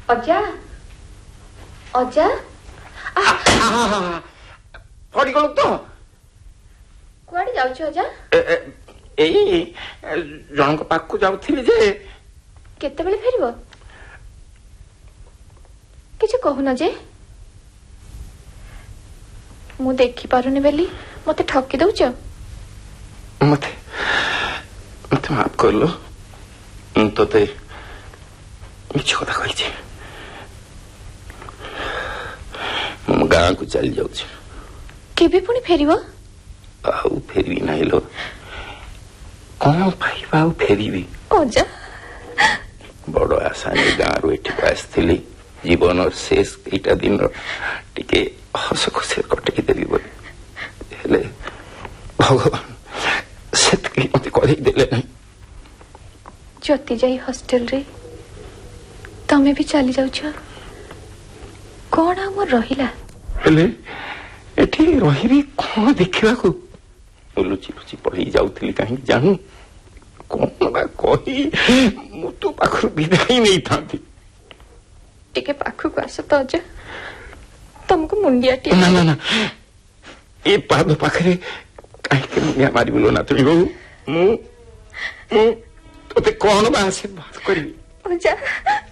ଅଜା ଅଜା ପଡିଗଲୁ ତ? କୁଆଡେ ଯାଉଛୁ ଅଜା? ଏଇ ଜଣଙ୍କ ପାଖକୁ ଯାଉଥିଲି ଯେ। କେତେବେଳେ ଫେରିବ? କିଛି କହୁନ ଯେ। ମୁଁ ଦେଖିପାରୁନି ବୋଲି ମତେ ଠକି ଦଉଛ? ମତେ ମାଫ କରିଲ। ମୁଁ ତତେ ମିଛ କଥା କହିଛି। ମୁଁ ଗାଁକୁ ଚାଲି ଯାଉଛି। କେବେ ପୁଣି ଫେରିବ? ଆଉ ଫେରିବି ନାହିଁ ଲୋ। କଣ ପାଇବା ଆଉ ଫେରିବି? ଅଜା ବଡ ଆଶା ନେଇ ଗାଁରୁ ଏଠିକୁ ଆସିଥିଲି। ଜୀବନର ଶେଷ ଏଇଟା ଦିନ ଟିକେ ହସ ଖୁସିରେ କଟେଇ ଦେବି ବୋଲି। ହେଲେ ଭଗବାନ ସେତିକି ମତେ କରେଇ ଦେଲେ ନାହିଁ। ଜ୍ୟୋତି ଯାଇ ହଷ୍ଟେଲରେ ତମେ ବି ଚାଲି ଯାଉଛ। କଣ ଆମର ରହିଲା? ହେଲେ ଏଠି ରହିବି କଣ ଦେଖିବାକୁ? ଲୁଚି ଲୁଚି ପଳେଇ ଯାଉଥିଲି କାହିଁକି ଜାଣୁ? କଣ ବା କହି ମୁଁ ତୋ ପାଖରୁ ବିଦାୟ ନେଇଥାନ୍ତି। ଟିକେ ପାଖକୁ ଆସ ତ ଅଜା। ତମକୁ ମୁଣ୍ଡିଆ ଟିକେ। ନା ନା ନା, ଏ ପାଦ ପାଖରେ କାହିଁକି ମୁଣ୍ଡିଆ ମାରିବୁଲ ନା ତୁମି ବୋହୁ? ମୁଁ ତୋତେ କଣ ବା ଆଶୀର୍ବାଦ କରିବି? ଅଜା